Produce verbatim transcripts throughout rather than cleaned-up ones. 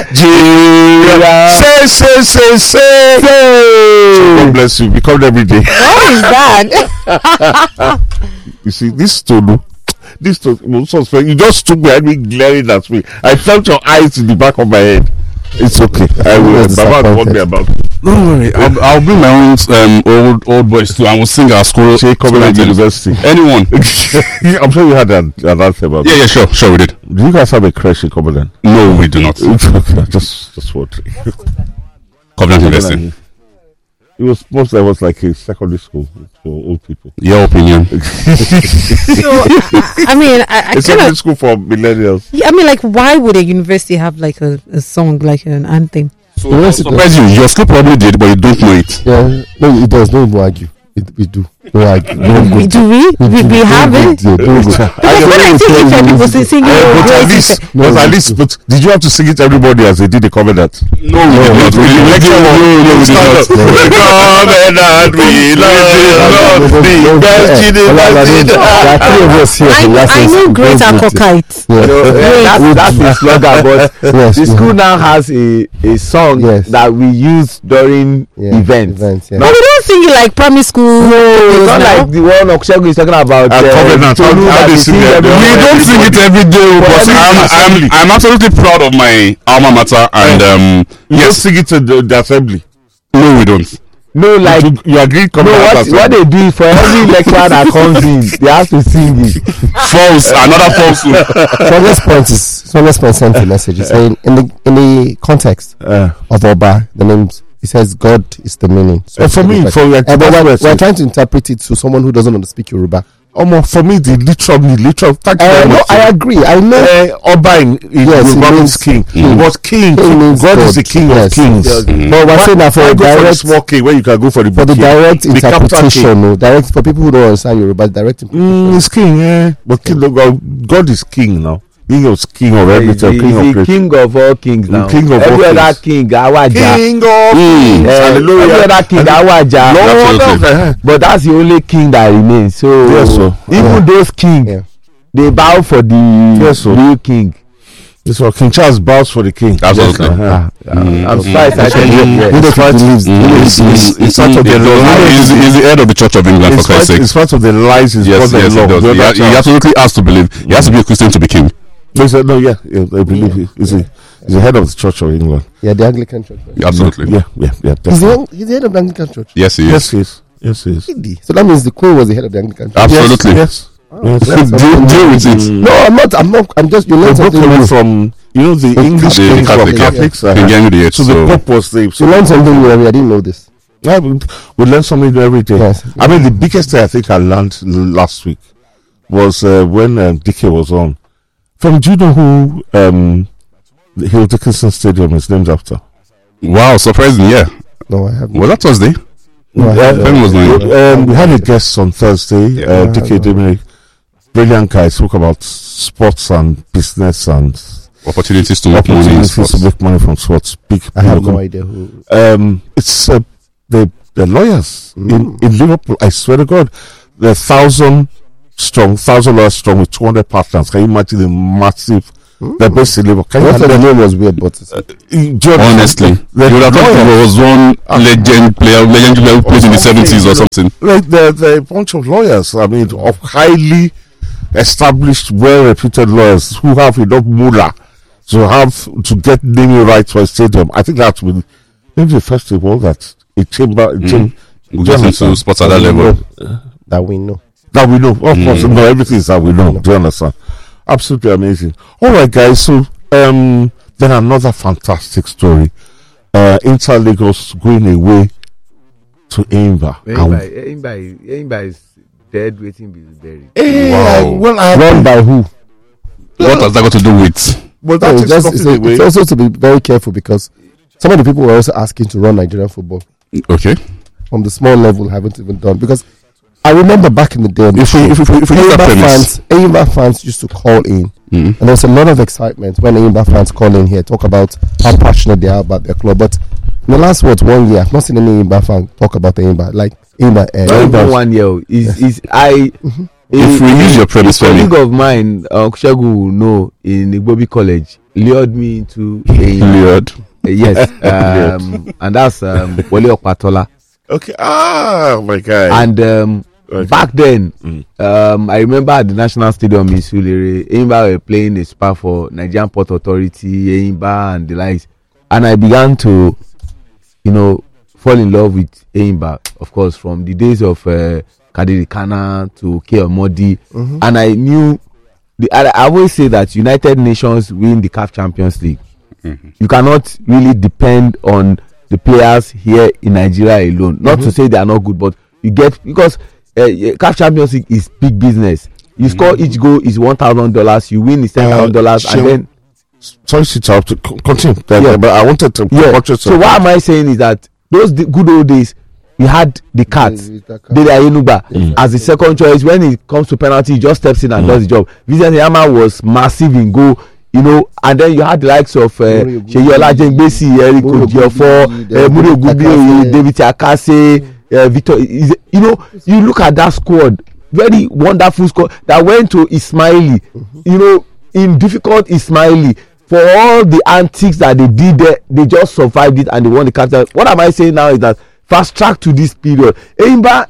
Nigeria. Say, say, say, say. God bless you. We come every day. What is that? You see, this Tolu, this Tolu, you just stood behind me glaring at me. I felt your eyes in the back of my head. It's okay. I will. Baba told me about it. Don't worry. I'll, I'll bring my own um, old old boys too, and we'll sing our school. Say Covenant University. Anyone. I'm sure you had an, an answer about Yeah, it. yeah, sure, sure, we did. Do you guys have a crash in Covenant? No, we do not. just, just wondering. Covenant University. It was supposed there was like a secondary school for old people. Your opinion? So, I, I mean, I, I It's a secondary school for millennials. Yeah, I mean, like, why would a university have like a, a song, like an anthem? So, I'll surprise you. Your school probably did, but you don't know it. Yeah, no, it does. Don't even argue. It, we do. No argue. No we, do we? We, we have it? Yeah, don't go. Because when I see Ife people say singing, But at least, but at least, but did you have to sing it to everybody as they did the Covenant? No, we did not. We did not. No, we did not. Covenant, we love the best in the best. I know great Akokite. That's the slogan, but the school now has a a song that we use during events. But we don't sing it like primary school. It's not like the one Oksego is talking about. Uh, Covenant. How, how they sing it? We don't sing it every day, but I'm, I'm, I'm absolutely proud of my alma mater, and um, you yes, don't sing it to the, the assembly. No, we don't. No, like you, you agree? No, what, what they do for every lecturer that comes in, they have to sing it. False, another falsehood. Strongest point is strongest point sent a message. It's saying in the in the context uh, of Oba, the names. It says God is the meaning. So uh, for me, for like, uh, but we're, we're trying to interpret it to someone who doesn't speak Yoruba. Um, for me, the literally, literal. Thank you uh, very no, much. I agree. I know. Uh, Oba in, in yes, Yoruba means king. Mm. But king, king God, God is the king yes, of kings. Mm. But we're saying that for I direct, for the small king, where you can go for the for the king. direct the interpretation, no, direct for people who don't understand Yoruba, direct interpretation. Mm, it's king, yeah. But king, God, God is king now. He was king of everything. He's king the of king of all kings now. King of every all other kings. king, Awaja. King of kings. Uh, every other king, Awaja. Lord, but that's the only king that remains. So, yes, so. even yeah. those kings, yeah. they bow for the yes, so. real king. So King Charles bows for the king. Absolutely. Yes, uh-huh. mm-hmm. I'm surprised. I can He's part of the He's the head of the Church of England, for Christ's sake. It's part of the lies. Yes, yes, he does. He, he absolutely has to believe. He has to be a Christian to be king. No, said, no, yeah, yeah, I believe he, he's, a, he's the head of the Church of England. Yeah, the Anglican Church. Right? Absolutely. Yeah, yeah, yeah. He's the, he's the head of the Anglican Church. Yes, he is. Yes, he is. Yes, he is. So that means the Queen was the head of the Anglican Church. Absolutely. Yes. Oh, yes. yes. Deal, deal with it. No, I'm not. I'm not. I'm just. You learned something new from you know the, the English the, thing Catholic, from Catholics. Yeah. Uh, yeah. So, so the Pope was the. So you learned something new. I didn't know this. Yeah, we, we learn something new every day. Yes. I mean, the biggest thing I think I learned last week was uh, when um, D K was on. From do you know who um, the Hill Dickinson Stadium is named after? Wow, surprising! Yeah. No, I haven't. Was that Thursday? No, I uh, haven't. Was um, we had a guest on Thursday. Yeah, uh, D K Dominic, brilliant guy. Spoke about sports and business and opportunities to make money. Opportunities to make money from sports. Big. I have no idea who. Um, it's uh, the the lawyers mm. in in Liverpool. I swear to God, the thousand strong, thousand lawyers strong with two hundred partners. Can you imagine the massive? Mm. The best in Liverpool. Can you the name was weird, but uh, honestly, the, you would have thought there was one uh, legend player, legend player who played in the seventies or something. Like the the bunch of lawyers. I mean, of highly established, well-reputed lawyers who have enough moolah to have to get naming rights for a stadium. I think that will maybe the first of all that a chamber, a mm. chamber we'll get into sports at that level uh, that we know. That we know, of mm. course. No, everything is that we know. Do you understand? Absolutely amazing. All right, guys. So, um, then another fantastic story. Uh, Inter Lagos going away to Eimba. Eimba, Eimba is dead, waiting to be buried. Hey, wow. Well, I run by who? What has that got to do with? Well, that no, is just, it's, a, away. It's also to be very careful because some of the people were also asking to run Nigerian football. Okay. From the small level, haven't even done because. I remember back in the day, if we, if we, if we Eimba fans, Eimba fans used to call in, mm-hmm. and there was a lot of excitement when Eimba fans call in here, talk about how passionate they are about their club. But in the last what one year, I've not seen any Eimba fan talk about Eimba like Eimba. Uh, Not even one year. Is is I? Mm-hmm. If we use your premise, a colleague of mine, uh, Kushagu will know in Igbobi College. lured me into a lured. Uh, yes, um, and that's um, Wole Opatola. Okay. Ah, my God. And um, okay. back then, mm. um, I remember at the National Stadium in Surulere, Enyimba were playing a spar for Nigerian Port Authority, Enyimba and the likes, and I began to, you know, fall in love with Enyimba. Of course, from the days of uh, Kadiri Kana to K. Omodi, mm-hmm. and I knew. The, I, I always say that United Nations win the C A F Champions League. Mm-hmm. You cannot really depend on the players here in Nigeria alone. Not mm-hmm. to say they are not good, but you get because uh, C A F Champions League is big business. You mm-hmm. score each goal is one thousand dollars. You win is ten thousand uh, dollars, and then. Sorry to interrupt. Continue. Yeah. But I wanted to. Yeah. So what am I saying is that those the good old days, we had the Cats, Dele Ayenuba mm. as the second choice. When it comes to penalty, he just steps in and mm. does the job. Vincent Yama was massive in goal. You know, and then you had the likes of uh, Seyi Olajengbesi, Eric Ojiofo, Muri Ogunbiyi, David Akase, uh, Victor. Is, you know, you look at that squad, very wonderful squad that went to Ismaili. Mm-hmm. You know, in difficult Ismaili, for all the antics that they did there, they just survived it and they won the capital. What am I saying now is that fast track to this period. Enyimba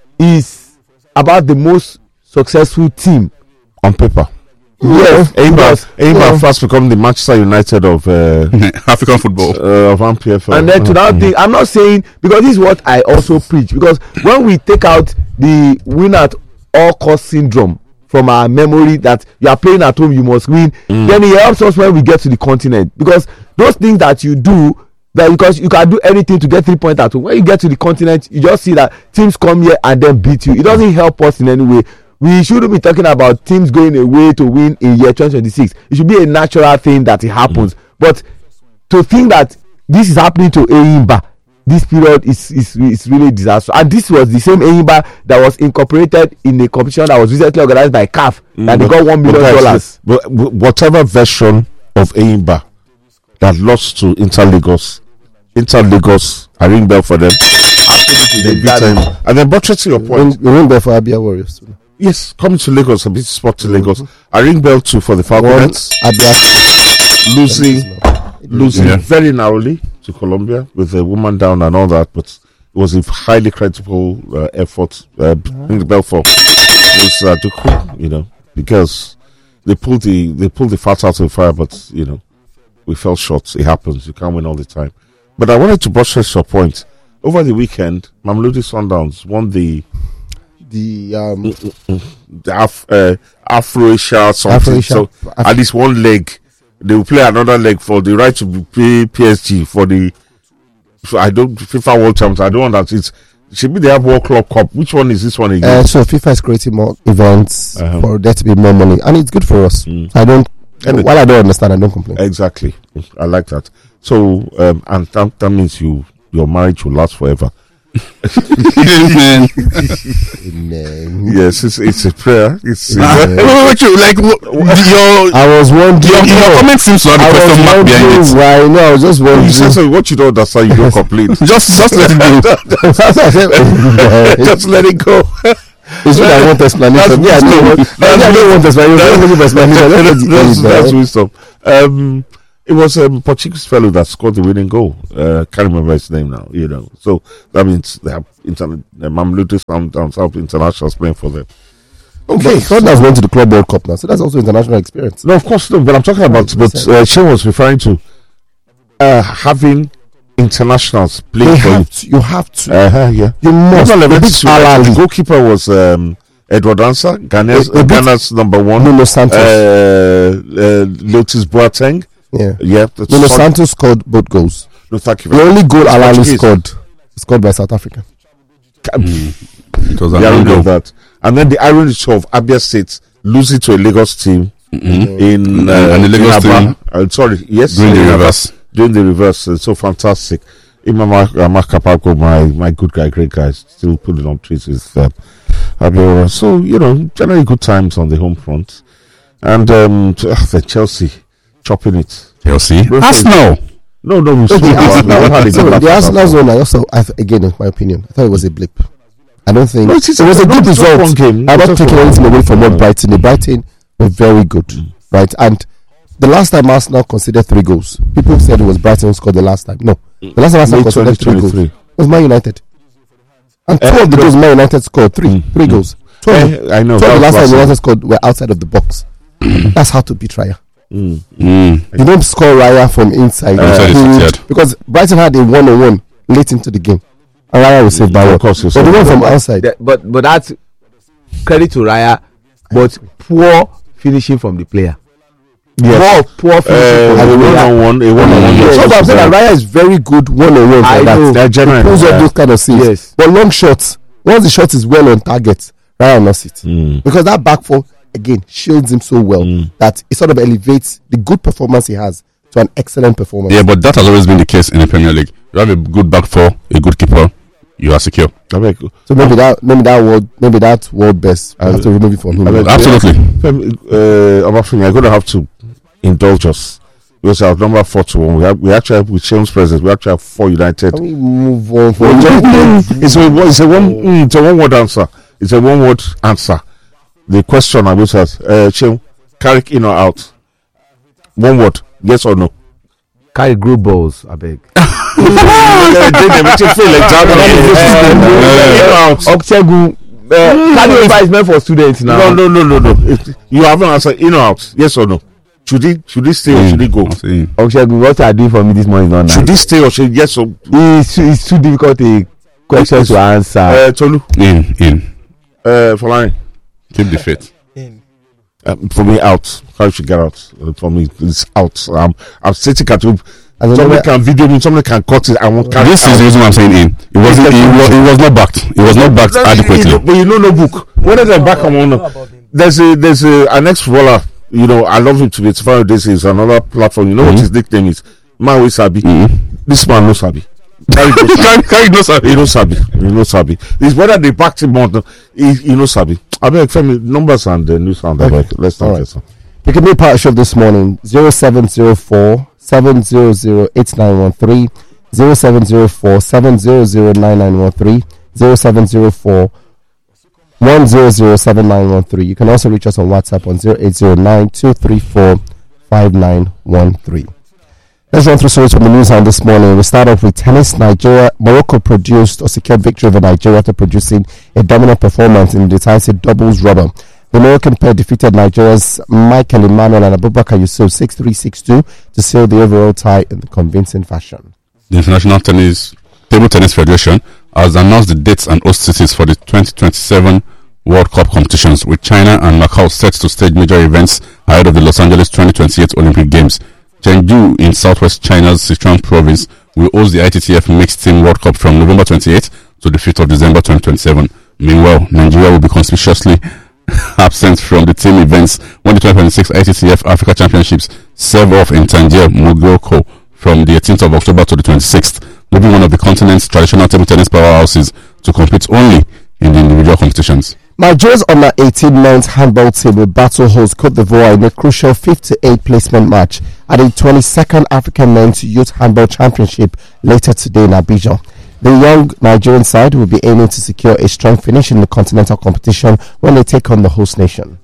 is about the most successful team on paper. Yes, Enyimba yeah. first become the Manchester United of uh, African football, uh, of M P F L. And then to that thing, I'm not saying, because this is what I also preach. Because when we take out the win at all cost syndrome from our memory, that you are playing at home, you must win, mm. then it helps us when we get to the continent. Because those things that you do, that because you can do anything to get three points at home, when you get to the continent, you just see that teams come here and then beat you. It doesn't help us in any way. We shouldn't be talking about teams going away to win in year twenty twenty-six. It should be a natural thing that it happens. Mm. But to think that this is happening to Enyimba, this period is, is is really disastrous. And this was the same Enyimba that was incorporated in a competition that was recently organized by C A F, mm, that they got one million dollars. But, but whatever version of Enyimba that lost to Inter Lagos, Inter Lagos, I ring bell for them. Absolutely, they beat them. And then, but to your point, we ring bell for Abia Warriors too. Yes, coming to Lagos, a bit sport to Lagos. Mm-hmm. I ring bell too for the Falcons. Abia losing, losing yeah. very narrowly to Colombia with a woman down and all that, but it was a highly credible uh, effort. Uh, mm-hmm. Ring the bell for was uh, Duku, you know, because they pulled the they pulled the fat out of the fire, but you know, we fell short. It happens. You can't win all the time. But I wanted to buttress your point. Over the weekend, Mamelodi Sundowns won the. The um the Af, uh, Afro-Asia something. So Af- at least one leg, they will play another leg for the right to play P S G for the. So I don't FIFA World Champs. I don't want that. It's should be the have World Club Cup. Which one is this one again? Uh, so FIFA is creating more events uh-huh. for there to be more money, and it's good for us. Mm. I don't. And while I don't understand, I don't complain. Exactly, I like that. So um, and that, that means you your marriage will last forever. Amen. Amen. Yes, it's, it's a prayer. It's uh, uh, what you like? What, your, I was wondering. Your, your comment seems to have a question mark behind it. Why? No, I was just wondering. You say what you don't understand, you don't complain. just, just let it go. Just let it go. It's what I want explanation. Yeah, I don't want explanation. That's wisdom. Um. It was a um, Portuguese fellow that scored the winning goal. Uh, can't remember his name now, you know. So that means they have interna- the Mamelodi Sundowns South Internationals playing for them. Okay, Sundowns went to the Club World Cup now, so that's also international experience. No, of course not. But I'm talking about. But uh, Shane was referring to uh, having internationals playing for you. To, you have to. Uh-huh, yeah, you must. The goalkeeper was um, Edward Ansah, Ghana's, uh, Ghana's number one. Nuno Santos. Uh, uh, Lotus Boateng. Yeah, yeah. Nuno Santos scored both goals. No, thank you. The only goal Alali scored scored by South Africa. Mm. It was irony of that, and then the irony of Abia State losing to a Lagos team mm-hmm. in uh, and the Lagos team. Uh, sorry, yes, doing the reverse. Doing the reverse. It's so fantastic. Imam Makapago, my my good guy, great guy, still putting on trees with uh, Abia. So you know, generally good times on the home front, and um, to, uh, the Chelsea. Chopping it. Chelsea. Arsenal. No, no, no. So the Arsenal, the Arsenal zone, I also, I, again, in my opinion, I thought it was a blip. I don't think no, it, it was a good result. I'm not taking anything away from what Brighton. The Brighton were very good, mm. right? And the last time Arsenal conceded three goals, people said it was Brighton who scored the last time. No, the last time Arsenal conceded three goals it was Man United. And two uh, of the goals Man United scored, three, mm, three mm. goals. Two uh, I know. Two of the last time United scored were outside of the box. That's how to beat Raya. Mm. Mm. You don't score Raya from inside. Uh, because Brighton had a one-on-one late into the game. And Raya was saved by one. But the one from outside. The, but but that's credit to Raya, but poor finishing from the player. Yes. Poor, poor finishing uh, from the player. One, a one-on-one. Yes. So I'm saying that Raya is very good one-on-one. I know. That. He pulls up those kind of things. Yes. But long shots, once the shot is well on target, Raya lost it. Mm. Because that back four, again, shields him so well mm. that it sort of elevates the good performance he has to an excellent performance. Yeah, but that has always been the case in the Premier League. You have a good back four, a good keeper, you are secure. So maybe that maybe that world maybe that world best. I have to remove it from him. Absolutely. Uh, I'm going to have to indulge us because our number four to one. We have we actually have, with Shane's presence. We actually have four United. Can we move on? For it's a it's a one mm, it's a one word answer. It's a one word answer. The question I will ask, uh, Shane, Carrick in or out? One word, yes or no? Carrick group balls, I beg. Oksegu, Carrick is meant for students now. No, no, no, no, no. If you haven't answered in or out, yes or no? Should he should he stay or should he go? Oksegu, what are you doing for me this morning? Not should he stay or should he, yes or it's, it's too difficult a question it's, to answer. Uh, Tolu in in. Uh, for line. Keep the faith. Um, for me, out. How should get out? Uh, for me, it's out. Um, I'm sitting at home. Somebody can video me. Somebody can cut it. I won't. This is the reason why I'm saying in. It wasn't. It was, it was not backed. It was not backed adequately. You know, but you know, no book. When is I back? I'm on. There's a there's a an ex footballer. You know, I love him to be. It's fine. This is another platform. You know mm-hmm. what his nickname is? Man with Sabi. Mm-hmm. This man no Sabi. Carry no Sabi. He no Sabi. He no Sabi. It's whether they backed him or not. He, he no Sabi. I mean, family numbers and the news sound. Okay. Let's start this. You can be part of the show this morning. Zero seven zero four seven zero zero eight nine one three, zero seven zero four seven zero zero nine nine one three, zero seven zero four one zero zero seven nine one three. You can also reach us on WhatsApp on zero eight zero nine two three four five nine one three. Let's run through stories from the news on this morning. We start off with tennis. Nigeria, Morocco produced or secured victory over Nigeria after producing a dominant performance in the decisive doubles rubber. The Moroccan pair defeated Nigeria's Michael Emmanuel and Abubakar Yusuf six three six two to seal the overall tie in convincing fashion. The International Tennis Table Tennis Federation has announced the dates and host cities for the twenty twenty-seven World Cup competitions, with China and Macau set to stage major events ahead of the Los Angeles twenty twenty-eight Olympic Games. Chengdu in southwest China's Sichuan province will host the I T T F Mixed Team World Cup from November twenty-eighth to the fifth of December twenty twenty-seven. Meanwhile, Nigeria will be conspicuously absent from the team events when the twenty twenty-six I T T F Africa Championships serve off in Tangier, Mogoko from the eighteenth of October to the twenty-sixth, leaving one of the continent's traditional table tennis powerhouses to compete only in the individual competitions. Nigeria's under eighteen men's handball team will battle host Cote d'Ivoire in a crucial fifty-eight placement match at the twenty-second African Men's Youth Handball Championship later today in Abidjan. The young Nigerian side will be aiming to secure a strong finish in the continental competition when they take on the host nation.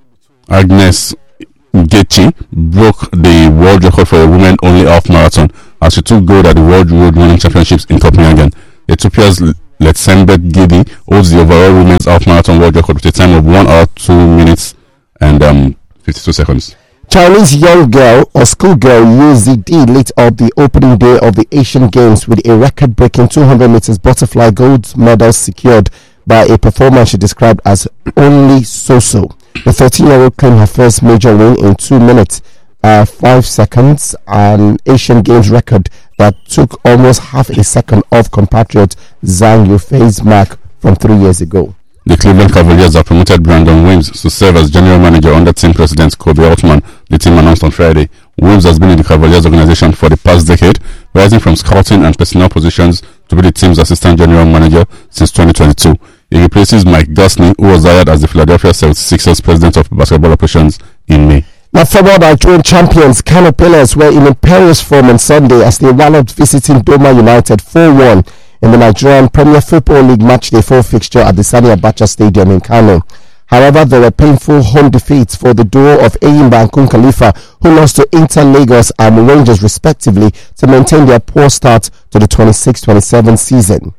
Agnes Getchi broke the world record for a women-only half marathon as she took gold at the World Road Running Championships in Copenhagen. Ethiopia's Letsembet Gidi holds the overall women's half marathon world record with a time of one hour, two minutes, and um, fifty-two seconds. Chinese young girl or schoolgirl Yu Zidi lit up the opening day of the Asian Games with a record-breaking two hundred meters butterfly gold medal secured by a performance she described as only so-so. The thirteen-year-old claimed her first major win in two minutes, uh, five seconds, an Asian Games record that took almost half a second off compatriot Zhang Yufei's mark from three years ago. The Cleveland Cavaliers have promoted Brandon Williams to serve as general manager under team president Kobe Altman, the team announced on Friday. Williams has been in the Cavaliers organization for the past decade, rising from scouting and personnel positions to be the team's assistant general manager since twenty twenty-two. He replaces Mike Gasney, who was hired as the Philadelphia seventy-sixers president of basketball operations in May. Now, former Nigerian champions Kano Pillars were in imperious form on Sunday as they walloped visiting Doma United four one in the Nigerian Premier Football League Matchday four fixture at the Sani Abacha Stadium in Kano. However, there were painful home defeats for the duo of Enyimba and Kun Khalifa, who lost to Inter Lagos and Rangers respectively to maintain their poor start to the twenty-six twenty-seven season.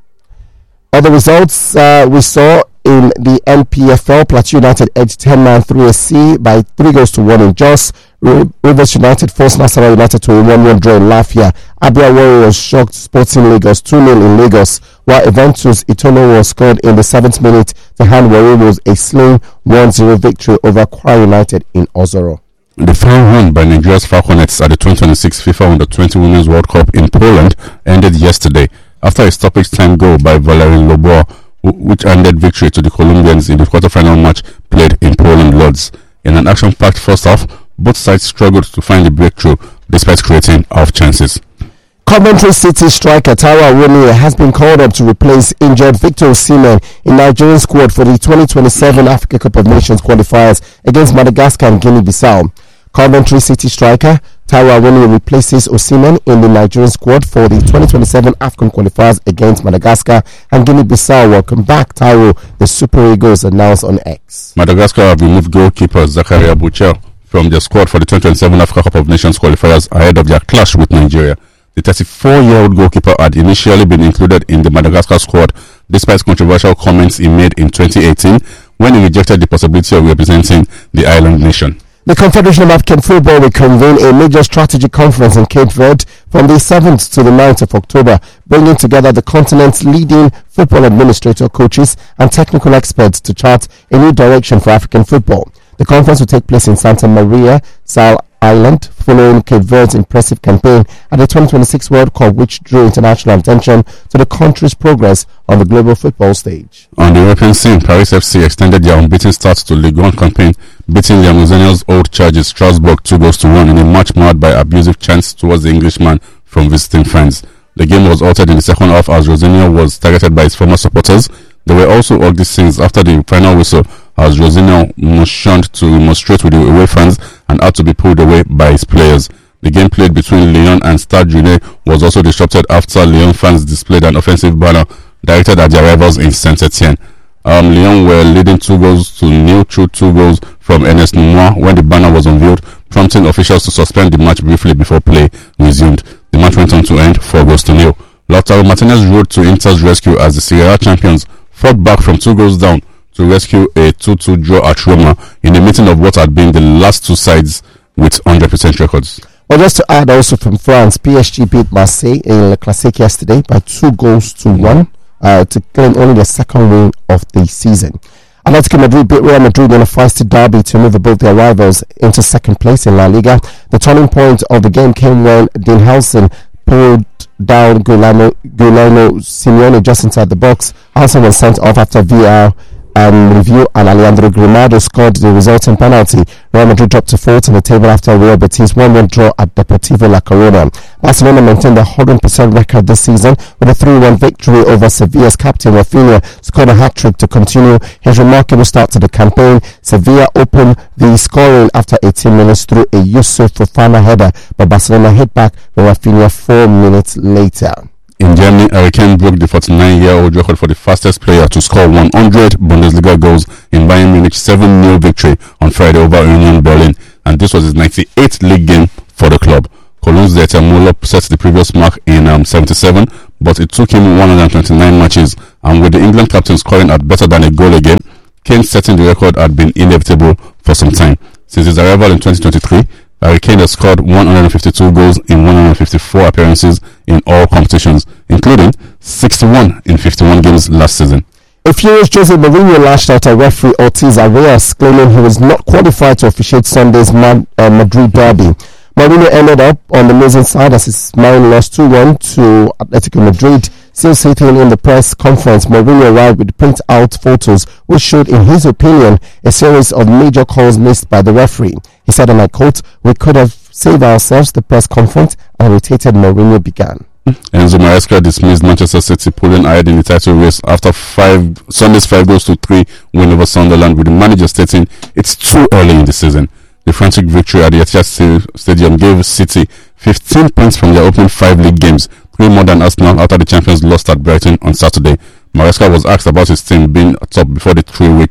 Other results uh, we saw in the N P F L: Plateau United edged Tenman three A C by three goals to one in Jos. Rivers United forced Nasarawa United to a one one draw in Lafia. Abia Warriors shocked Sporting Lagos two nil in Lagos, while Juventus Itolo was scored in the seventh minute to hand Warriors a slim one zero victory over Kwara United in Ozoro. The final run by Nigeria's Falconets at the twenty twenty-six FIFA Under twenty Women's World Cup in Poland ended yesterday after a stoppage time goal by Valerie Loboa, which ended victory to the Colombians in the quarterfinal match played in Poland Lodz. In an action-packed first half, both sides struggled to find the breakthrough despite creating half chances. Coventry City striker Taiwo Awoniyi has been called up to replace injured Victor Osimhen in Nigerian squad for the twenty twenty-seven Africa Cup of Nations qualifiers against Madagascar and Guinea-Bissau. Coventry City striker Taiwo Awoniyi replaces Osimhen in the Nigerian squad for the twenty twenty-seven AFCON qualifiers against Madagascar and Guinea-Bissau. Welcome back, Taiwo, the Super Eagles announced on X. Madagascar have removed goalkeeper Zakaria Boucher from their squad for the twenty twenty-seven Africa Cup of Nations qualifiers ahead of their clash with Nigeria. The thirty-four-year-old goalkeeper had initially been included in the Madagascar squad despite controversial comments he made in twenty eighteen when he rejected the possibility of representing the island nation. The Confederation of African Football will convene a major strategy conference in Cape Verde from the seventh to the ninth of October, bringing together the continent's leading football administrator, coaches, and technical experts to chart a new direction for African football. The conference will take place in Santa Maria, Sal Island, following Cape Verde's impressive campaign at the twenty twenty-six World Cup, which drew international attention to the country's progress on the global football stage. On the European scene, Paris F C extended their unbeaten start to Ligue one campaign, beating Liam Rossignol's old charges Strasbourg two goals to one in a match marred by abusive chants towards the Englishman from visiting friends. The game was altered in the second half as Rossignol was targeted by his former supporters. There were also ugly scenes after the final whistle, as Rossignol motioned to remonstrate with the away fans and had to be pulled away by his players. The game played between Lyon and Stade Rennais was also disrupted after Lyon fans displayed an offensive banner directed at their rivals in Saint-Etienne. Um, Lyon were leading two goals to nil through two goals from Ernest Noumois when the banner was unveiled, prompting officials to suspend the match briefly before play resumed. The match went on to end four goals to nil. Lautaro Martinez rode to Inter's rescue as the Serie A champions fought back from two goals down to rescue a two two draw at Roma in the meeting of what had been the last two sides with one hundred percent records. Well, just to add also from France, P S G beat Marseille in Le Classique yesterday by two goals to one uh, to claim only the second win of the season. Atletico Madrid beat Real Madrid in a feisty derby to move both their rivals into second place in La Liga. The turning point of the game came when Dean Helson pulled down Guillermo, Guillermo Simeone just inside the box. Helson was sent off after V R and review, and Alejandro Grimado scored the resulting penalty. Real Madrid dropped to fourth in the table after Real Betis one one draw at Deportivo La Corona. Barcelona maintained a one hundred percent record this season with a three one victory over Sevilla's captain Rafinha, scored a hat-trick to continue his remarkable start to the campaign. Sevilla opened the scoring after eighteen minutes through a Yusuf Fofana header, but Barcelona hit back with Rafinha four minutes later. In Germany, Harry Kane broke the forty-nine-year-old record for the fastest player to score one hundred Bundesliga goals in Bayern Munich's seven nil victory on Friday over Union Berlin, and this was his ninety-eighth league game for the club. Cologne's Dieter Müller set the previous mark in um, seventy-seven, but it took him one hundred twenty-nine matches, and with the England captain scoring at better than a goal a game, Kane setting the record had been inevitable for some time. Since his arrival in twenty twenty-three, Harry Kane has scored one hundred fifty-two goals in one hundred fifty-four appearances in all competitions, including sixty-one in fifty-one games last season. A furious Jose Mourinho lashed out at referee Ortiz Arias, claiming he was not qualified to officiate Sunday's Mad, uh, Madrid derby. Mourinho ended up on the losing side as his man lost two one to Atletico Madrid. Still sitting in the press conference, Mourinho arrived with print-out photos which showed, in his opinion, a series of major calls missed by the referee. He said, and I quote, "We could have saved ourselves the press conference," and irritated Mourinho began. Enzo Maresca dismissed Manchester City, pulling ahead in the title race after five Sunday's five goals to three win over Sunderland, with the manager stating it's too early in the season. The frantic victory at the Etihad Stadium gave City fifteen points from their opening five league games, three more than Arsenal after the champions lost at Brighton on Saturday. Maresca was asked about his team being top before the three-week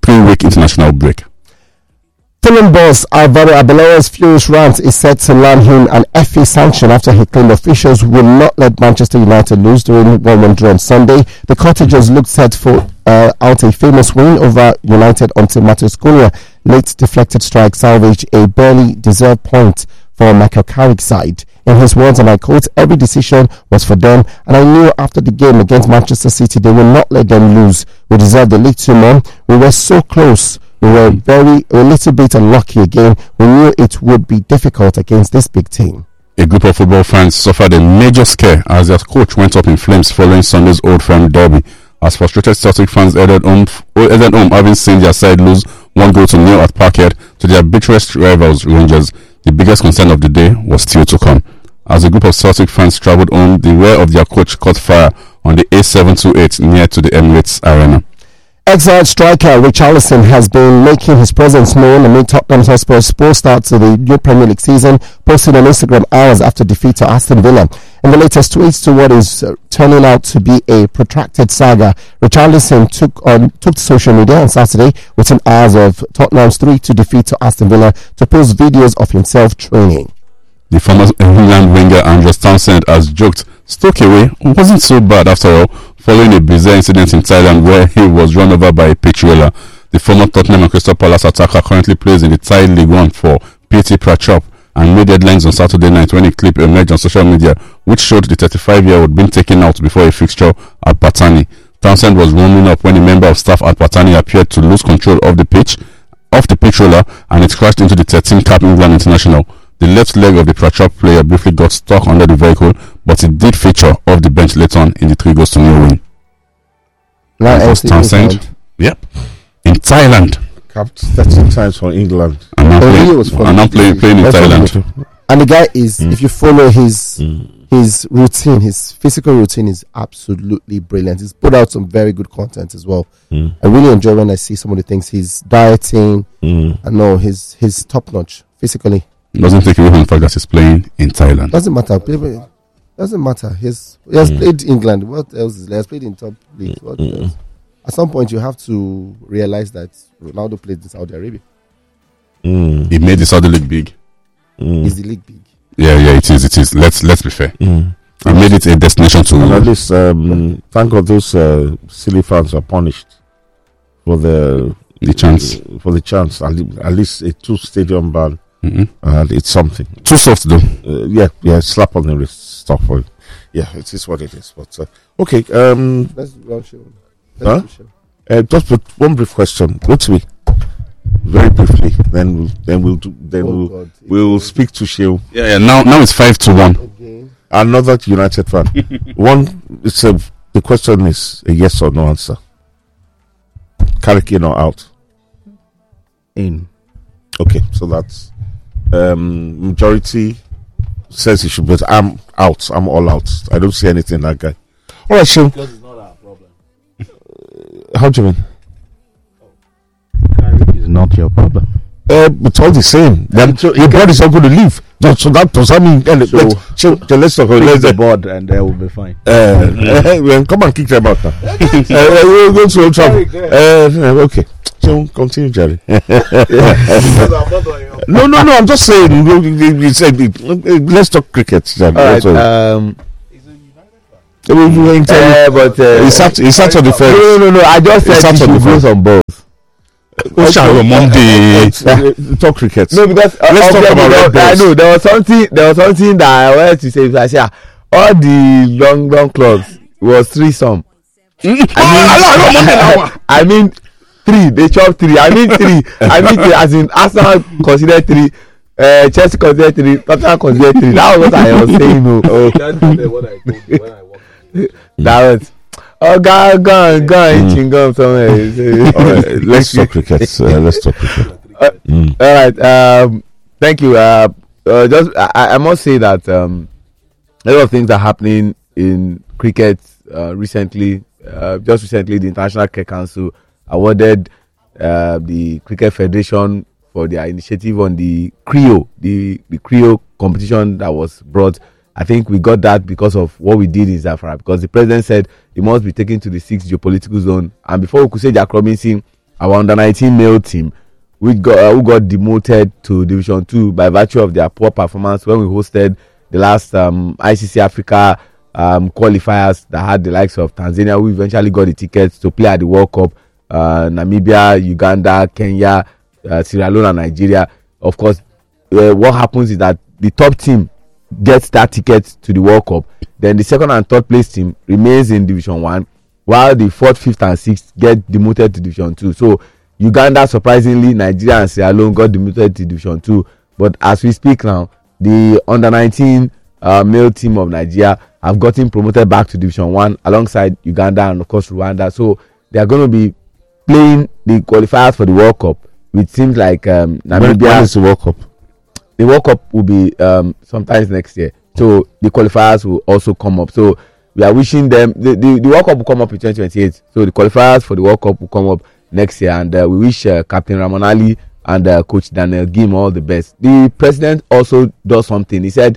three-week international break. Fulham boss Alvaro Arbeloa's furious rant is set to land him an F A sanction after he claimed officials will not let Manchester United lose during one one draw on Sunday. The Cottagers looked set for uh, out a famous win over United until Matheus Cunha late deflected strike salvaged a barely deserved point for Michael Carrick's side. In his words, and I quote, "Every decision was for them, and I knew after the game against Manchester City they will not let them lose. We deserved the league two more. We were so close. We were very a little bit unlucky again. We knew it would be difficult against this big team." A group of football fans suffered a major scare as their coach went up in flames following Sunday's Old Firm derby. As frustrated Celtic fans headed home, headed home having seen their side lose one goal to nil at Parkhead to their bitterest rivals Rangers, the biggest concern of the day was still to come. As a group of Celtic fans travelled home, the rear of their coach caught fire on the A seven twenty-eight near to the Emirates Arena. Exiled striker Richarlison has been making his presence known amid Tottenham Hotspur's poor start to the new Premier League season, posting on Instagram hours after defeat to Aston Villa. In the latest tweets to what is uh, turning out to be a protracted saga, Richarlison took on took to social media on Saturday within hours of Tottenham's three two defeat to Aston Villa to post videos of himself training. The former England winger Andros Townsend has joked Stokeway wasn't so bad after all, following a bizarre incident in Thailand where he was run over by a pitch roller. The former Tottenham and Crystal Palace attacker currently plays in the Thai League One for P T Prachop and made headlines on Saturday night when a clip emerged on social media which showed the thirty-five-year-old being taken out before a fixture at Patani. Townsend was warming up when a member of staff at Patani appeared to lose control of the pitch, off the pitch roller, and it crashed into the thirteen-cap England international. The left leg of the Prachop player briefly got stuck under the vehicle, but it did feature off the bench later on in the three goals to nil win. Townsend, yep, in Thailand. Capped thirteen times for England. And now Oh, playing, he was from- and now playing, playing in That's Thailand. wonderful. And the guy is, Mm. if you follow his Mm. his routine, his physical routine is absolutely brilliant. He's put out some very good content as well. Mm. I really enjoy when I see some of the things he's dieting. Mm. I know his his top notch physically. Doesn't take away from the fact that he's playing in Thailand. Doesn't matter. Play- Doesn't matter. He's, he has Mm. played England. What else is there? He has played in top leagues. What Mm. else? At some point, you have to realize that Ronaldo played in Saudi Arabia. Mm. He made the Saudi League big. Mm. Is the league big? Yeah, yeah, it is. It is. Let's let's be fair. Mm. He made it a destination to. And at least, um, thank God, those uh, silly fans are punished for the The chance. for the chance. At, le- at least a two stadium ban, Mm-hmm. and it's something. Too soft though. Uh, yeah, yeah, slap on the wrist, stuff for it. Yeah, it is what it is. But uh, okay, um, Let's run show. Huh? Let's do show. uh, just put one brief question. What's we? Very briefly, then we'll then we'll do, then Oh, we'll God. we'll speak to Sheo, Yeah, yeah. Now now it's five to one. Again. another United fan. One, it's a the question is a yes or no answer. Carrick in or out? In. Okay, so that's um, majority says he should, but I'm out. I'm all out. I don't see anything in that guy. All right, Sheo. Because it's not our problem. How do you mean? Carrick is not your problem. Uh, it's all the same. Then So your board is not going to leave. So, so that does that mean? Uh, So- let's, so, so let's talk. Fix Let's, the uh, board and they will be fine. uh, well, come and kick them out now. uh, we'll go to Old Trafford. Uh, okay. So continue, Jerry. no, no, no. I'm just saying. we- we- we said we- Let's talk cricket, Jerry. All right. That's all. Um, We- we were in uh, but uh, he sat. He sat on the no, fence. no, no, no. I just It's said up you to the should fence. go on both. Oshago Monday. Uh, Talk cricket. No, because uh, Let's talk obviously about there- Red I Bulls. know there was something. There was something that I wanted to say. I say ah, all the long, long clubs was threesome. I mean, I mean three. They chop three. I mean three. I mean three. As in Arsenal considered three. Uh, Chelsea considered three. Tottenham considered three. That was what I was saying. No, oh, that was. Oh, go, go, go, and Mm. chewing gum somewhere. All right, let's talk cricket. Uh, let's talk cricket. Mm. All right. Um, thank you. Uh, uh, just I, I must say that um, a lot of things are happening in cricket uh, recently. Uh, just recently, the International Cricket Council awarded uh, the Cricket Federation for their initiative on the C R I O, the the C R I O competition that was brought. I think we got that because of what we did in Zafara, because the president said it must be taken to the sixth geopolitical zone. And before we could say Jack Robinson our under nineteen male team, we got uh, who got demoted to Division Two by virtue of their poor performance when we hosted the last um, I C C Africa um, qualifiers that had the likes of Tanzania, who eventually got the tickets to play at the World Cup. Uh, Namibia, Uganda, Kenya, uh, Sierra Leone, and Nigeria. Of course, uh, what happens is that the top team gets that ticket to the World Cup. Then the second and third place team remains in Division One, while the fourth, fifth, and sixth get demoted to Division Two. So Uganda, surprisingly, Nigeria and Sierra Leone got demoted to Division Two. But as we speak now, the under nineteen uh, male team of Nigeria have gotten promoted back to Division One alongside Uganda and of course Rwanda. So they are going to be playing the qualifiers for the World Cup, which seems like um, Namibia. When is the World Cup? The World Cup will be um, sometimes next year. So the qualifiers will also come up. So we are wishing them the, the, the World Cup will come up in twenty twenty-eight. So the qualifiers for the World Cup will come up next year, and uh, we wish uh, Captain Ramonali and uh, Coach Daniel Gim all the best. The president also does something. He said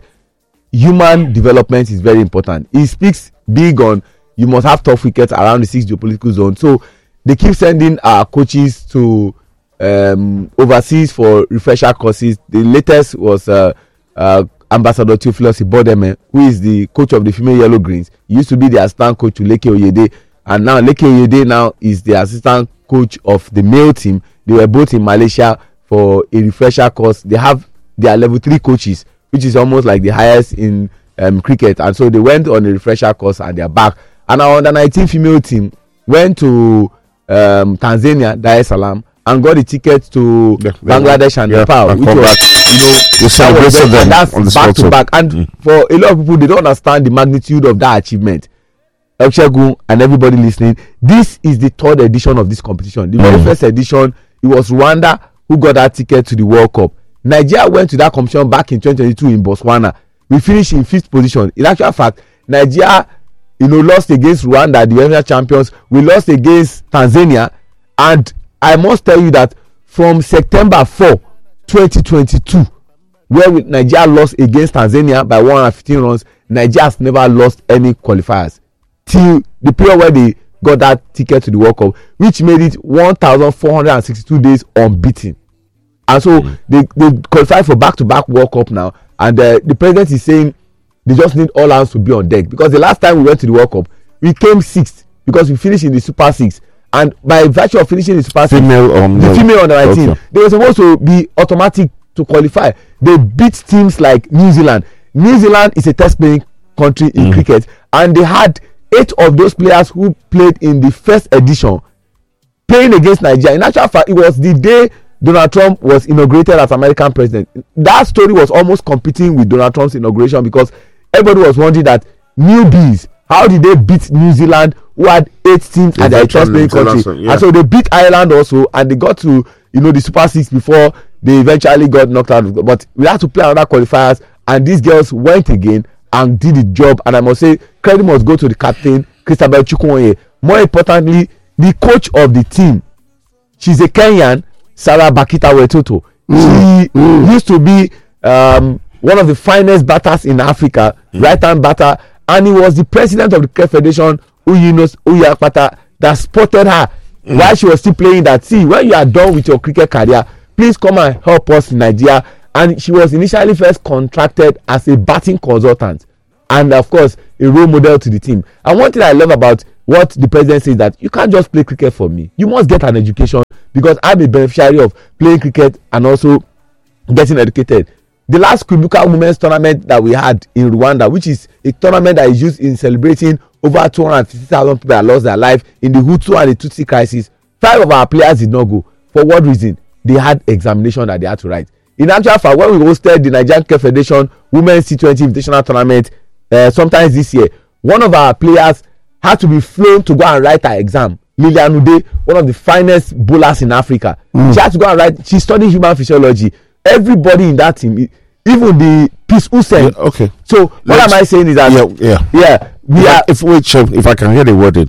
human development is very important. He speaks big on you must have tough wickets around the six geopolitical zones. So they keep sending our coaches to um, overseas for refresher courses. The latest was uh, uh, Ambassador Theophilus Ibodeme, who is the coach of the female Yellow Greens. He used to be the assistant coach to Leke Oyede, and now Leke Oyede now is the assistant coach of the male team. They were both in Malaysia for a refresher course. They have their level three coaches, which is almost like the highest in um, cricket, and so they went on a refresher course and they're back. And our under nineteen female team went to um, Tanzania, Dar es Salaam, and got the ticket to yeah, Bangladesh and yeah, Nepal, and which was, back. you know, that was, and that's on the back to back. And mm. for a lot of people, they don't understand the magnitude of that achievement. Elshegun and everybody listening, this is the third edition of this competition. The very mm. first edition, it was Rwanda who got that ticket to the World Cup. Nigeria went to that competition back in twenty twenty-two in Botswana. We finished in fifth position. In actual fact, Nigeria, you know, lost against Rwanda, the African champions. We lost against Tanzania, and I must tell you that from September fourth, twenty twenty-two, where we, Nigeria lost against Tanzania by one hundred fifteen runs, Nigeria has never lost any qualifiers till the period where they got that ticket to the World Cup, which made it one thousand four hundred sixty-two days unbeaten. And so mm. they, they qualified for back-to-back World Cup now, and uh, the president is saying they just need all hands to be on deck, because the last time we went to the World Cup, we came sixth because we finished in the Super Six, and by virtue of finishing the Super female Six, um, the no. female under nineteen, okay. they were supposed to be automatic to qualify. They beat teams like New Zealand. New Zealand is a test-playing country in mm. cricket, and they had eight of those players who played in the first edition playing against Nigeria. In actual fact, it was the day Donald Trump was inaugurated as American president. That story was almost competing with Donald Trump's inauguration, because everybody was wondering that newbies, how did they beat New Zealand, who had eight teams at their first playing country? Yeah. And so they beat Ireland also, and they got to, you know, the Super Six before they eventually got knocked out. But we had to play another qualifiers, and these girls went again and did the job. And I must say, credit must go to the captain, Christabel Chukwuonye. More importantly, the coach of the team. She's a Kenyan, Sarah Bakita Wetoto. Mm. She mm. used to be um, one of the finest batters in Africa, mm. right-hand batter, and he was the president of the Cricket Federation, Uyinus Uyakpata, that spotted her mm. while she was still playing. That, see, when you are done with your cricket career, please come and help us in Nigeria. And she was initially first contracted as a batting consultant, and of course a role model to the team. And one thing I love about what the president says, that you can't just play cricket for me, you must get an education, because I'm a beneficiary of playing cricket and also getting educated. The last Kwibuka Women's Tournament that we had in Rwanda, which is a tournament that is used in celebrating over two hundred fifty thousand people that lost their life in the Hutu and the Tutsi crisis, five of our players did not go. For what reason? They had examination that they had to write. In actual fact, when we hosted the Nigerian Cricket Federation Women's T twenty Invitational Tournament uh, sometimes this year, one of our players had to be flown to go and write her exam. Lilian Ude, one of the finest bowlers in Africa, mm. she had to go and write. She studied human physiology. Everybody in that team, even the Peace Hussein. Yeah, okay. So what Let's, am I saying is that yeah, yeah, yeah we if are. I, if which if I can hear the wording,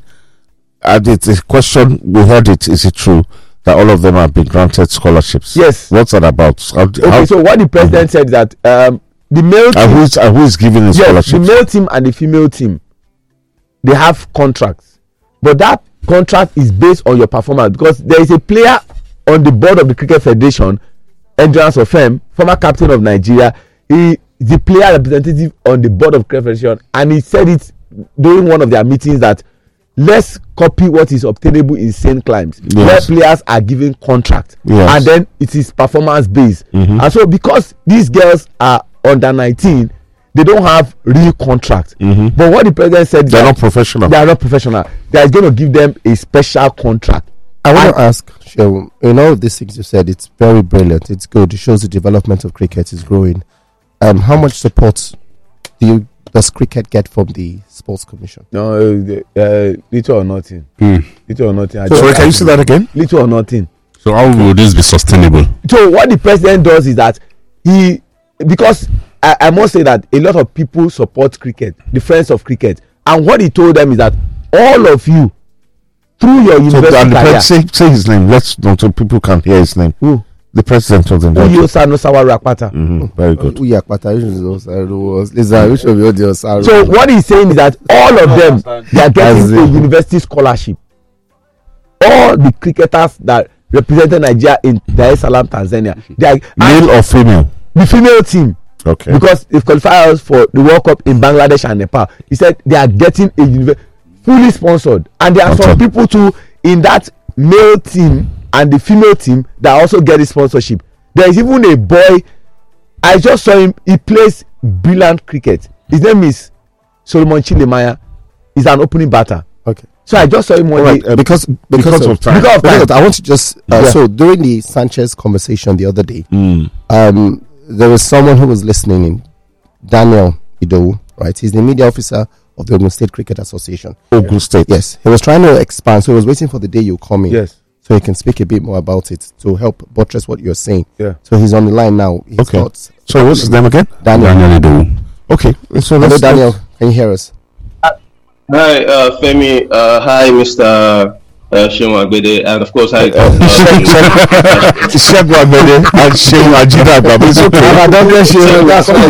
and it's a question. We heard it. Is it true that all of them have been granted scholarships? Yes. What's that about? How, okay, how, so what the president mm-hmm. said that um, the male team, and who is, and who is giving the yes, scholarships? The male team and the female team, they have contracts, but that contract is based on your performance, because there is a player on the board of the Cricket Federation, Endurance Ofem, former captain of Nigeria. He is the player representative on the board of Cricket Federation, and he said it during one of their meetings that let's copy what is obtainable in same climes, yes. where players are given contract, yes. and then it is performance based. Mm-hmm. And so because these girls are under nineteen, they don't have real contract. Mm-hmm. But what the president said, they're not professional. They are not professional. They are going to give them a special contract. I want to ask, Shehu, in all of these things you said, it's very brilliant. It's good. It shows the development of cricket is growing. Um, how much support do you does cricket get from the Sports Commission? No, uh, little or nothing. Mm. Little or nothing. So, sorry, can you say that again? Little or nothing. So how will this be sustainable? So what the president does is that he, because I, I must say that a lot of people support cricket, the friends of cricket, and what he told them is that all of you, through your university so, and the career, pre- say, say his name. Let's not so people can hear his name. Who? The president of the Uyo Sano Sawari Akpata. Mm-hmm. Very good. Uyo Akpata. So what he's saying is that all of them, they are getting a university scholarship. All the cricketers that represented Nigeria in Dar es Salaam, Tanzania, they are male or female. The female team. Okay. Because they've qualified us for the World Cup in Bangladesh and Nepal. He said they are getting a university fully sponsored, and there are okay. some people too in that male team and the female team that also get the sponsorship. There is even a boy, I just saw him, he plays brilliant cricket. His name is Solomon Chilemaya. He's an opening batter. Okay. So I just saw him one right, day. Uh, because, because, because of, of time. Because of time. Because I want to just, uh, yeah. so during the Sanchez conversation the other day, mm. um, there was someone who was listening in, Daniel Idowu, right? He's the media officer of the Ogun State Cricket Association. Ogun State. Yes. He was trying to expand, so he was waiting for the day you come in. Yes. So he can speak a bit more about it to help buttress what you're saying. Yeah. So he's on the line now. He's okay. got, so what's his name again? Daniel. Daniel Idowu. Okay. So hello, Daniel. Can you hear us? Uh, hi, uh, Femi. Uh, hi, Mister Uh, Shehu Agbede, and of course, hi. Shehu Agbede and Shehu Ajida Agbede. It's okay. I don't get Shehu. That's all.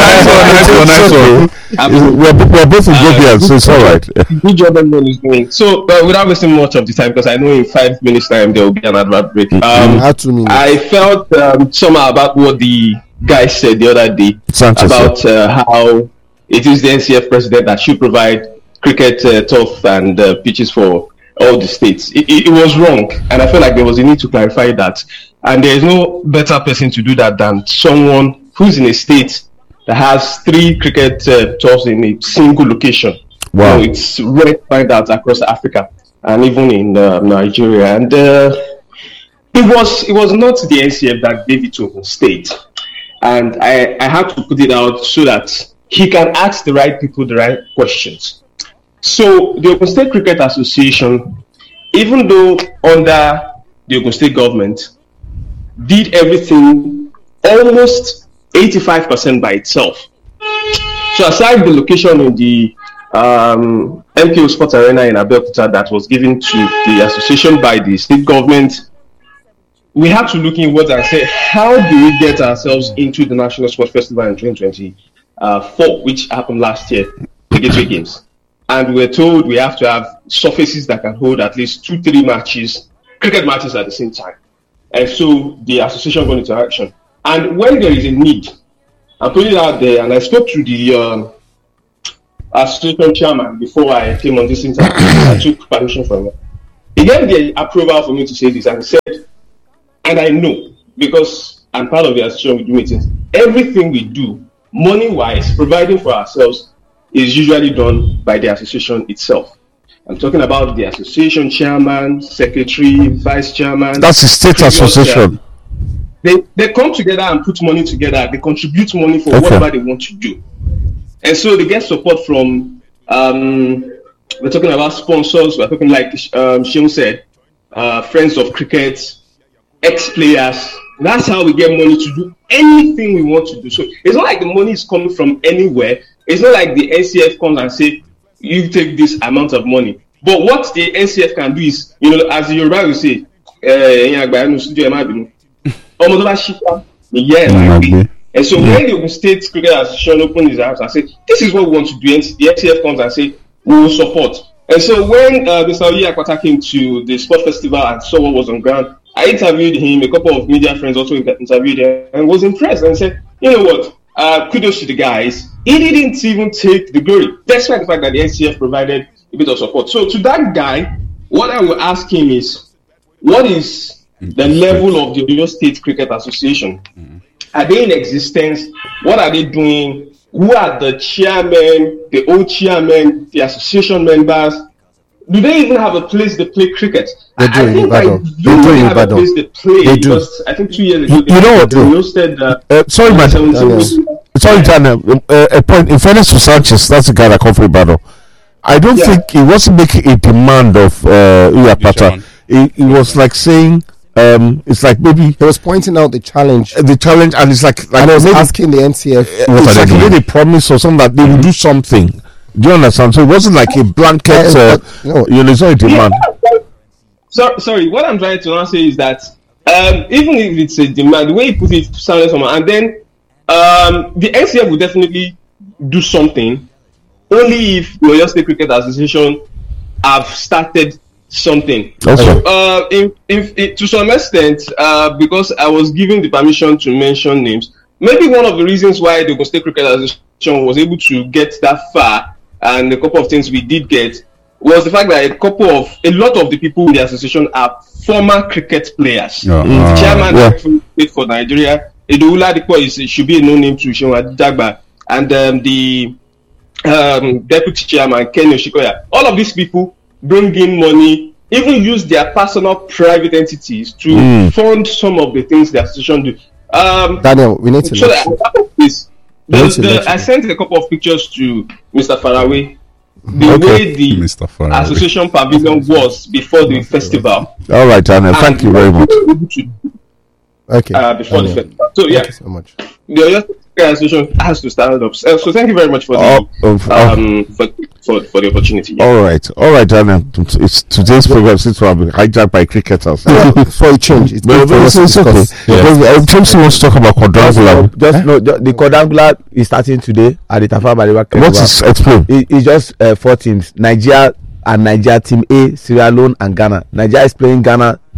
Oh, nice one, nice one. We're, we're both in Gambia, so it's all right. Good job everyone is doing. So, uh, without wasting much of the time, because I know in five minutes time there will be an advert break. Um, I felt um, somehow about what the guy said the other day Sanchez, about uh, how it is the N C F president that should provide cricket uh, turf and uh, pitches for all the states. It, it, it was wrong, and I felt like there was a need to clarify that. And there is no better person to do that than someone who's in a state that has three cricket uh, turfs in a single location. Wow. You know, it's rare to find out across Africa and even in uh, Nigeria. And uh, it was it was not the N C F that gave it to Ogun State, and I, I had to put it out so that he can ask the right people the right questions. So the Ogun State Cricket Association, even though under the Ogun State government, did everything almost eighty-five percent by itself. So aside the location in the um, M K O Sports Arena in Abeokuta that was given to the association by the state government, we have to look inwards and say, how do we get ourselves into the National Sports Festival in twenty twenty-four, which happened last year, the Gateway Games? And we're told we have to have surfaces that can hold at least two, three matches, cricket matches at the same time. And so the association went into action. And when there is a need, I put it out there, and I spoke to the um, association chairman before I came on this interview. I took permission from him. He gave the approval for me to say this, and he said, and I know, because I'm part of the association, we do meetings, everything we do, money-wise, providing for ourselves, is usually done by the association itself. I'm talking about the association chairman, secretary, vice chairman. That's a state association. Chairman. They they come together and put money together. They contribute money for okay. whatever they want to do. And so they get support from, um, we're talking about sponsors, we're talking like um, Shehu said, uh, friends of cricket, ex-players. That's how we get money to do anything we want to do. So it's not like the money is coming from anywhere. It's not like the N C F comes and say, you take this amount of money. But what the N C F can do is, you know, as the Yoruba will say, and so when the State Cricket Association opened his arms and said, this is what we want to do, and the N C F comes and say, we will support. And so when uh, Mister Oyi Akwata came to the sport festival and saw what was on ground, I interviewed him. A couple of media friends also interviewed him and was impressed and said, you know what, uh, kudos to the guys. He didn't even take the glory, despite the fact that the N C F provided a bit of support. So to that guy, what I will ask him is, what is the level of the Oyo State Cricket Association? Mm-hmm. Are they in existence? What are they doing? Who are the chairmen, the old chairmen, the association members? Do they even have a place to play cricket? They do I in think Ibadan. I They do do in have a Ibadan. place to play They do. because I think two years ago You- they you know what, they though? hosted, uh, Uh, sorry, man. seventeen Daniel. Sorry, Daniel. Uh, a point. In fairness to Sanchez, that's the guy that come from Ibadan. I don't Yeah. think he wasn't making a demand of uh, Uyapata. He, he was like saying, um, it's like maybe He was pointing out the challenge. the challenge, and it's like like and I was maybe, asking the N C F. it's What are like they he doing? made a promise or something that they will do something. Do you understand? So it wasn't like a blanket. Yeah, Uh, but, you know, you know, it's not a demand. So, sorry, what I'm trying to now say is that um, even if it's a demand, the way you put it sounded somehow, and then um, the N C F will definitely do something only if the Oyo State Cricket Association have started something. Okay. So, uh, in, in, in, to some extent, uh, because I was given the permission to mention names, maybe one of the reasons why the Oyo State Cricket Association was able to get that far, and a couple of things we did get, was the fact that a couple of a lot of the people in the association are former cricket players. Yeah. The Ah. chairman Yeah. actually played for Nigeria. Edowula Adepo is it should be a no name to Shewa Dagba, and um, the um, deputy chairman Ken Oshikoya. All of these people bring in money, even use their personal private entities to Mm. fund some of the things the association do. Um, Daniel, we need to so let that, you. this, the, Let you, the, let you. I sent a couple of pictures to Mister Faraway. The Okay. way the Mister Faraway. association pavilion was before the festival. All right, Daniel. Thank And you very much. Okay. Uh, before the Daniel, festival. So yeah, Thank you so much. the Oyo State Association has to stand up. So, so thank you very much for the Oh, oh, oh. um for, for for the opportunity. Yeah. All right, all right, Daniel. It's today's program seems to have been hijacked by cricketers. For a change, it's But, good for but us it's, to it's okay. discuss. Yes. Because, uh, James wants to talk about quadrangular. Just no, ju- the quadrangular is starting today at the Tafa Balewa. What is explain? It, it's just uh, four teams: Nigeria and Nigeria Team A, Sierra Leone, and Ghana. Nigeria is playing Ghana